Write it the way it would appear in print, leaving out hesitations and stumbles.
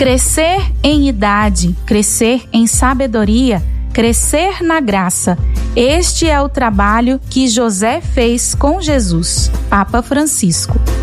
Crescer em idade, crescer em sabedoria, crescer na graça. Este é o trabalho que José fez com Jesus. Papa Francisco.